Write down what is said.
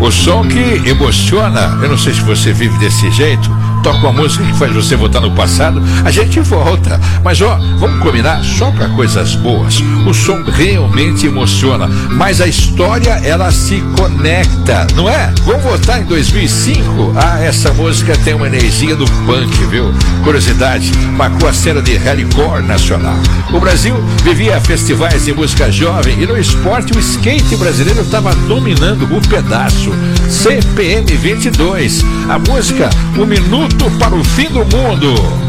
O som que emociona. Eu não sei se você vive desse jeito. Toca uma música que faz você voltar no passado. A gente volta. Mas vamos combinar só para coisas boas. O som realmente emociona, mas a história, ela se conecta, não é? Vamos voltar em 2005? Essa música tem uma energia do punk, viu? Curiosidade, marcou a cena de hardcore nacional. O Brasil vivia festivais de música jovem e no esporte o skate brasileiro estava dominando o pedaço. CPM 22, a música Um Minuto para o Fim do Mundo.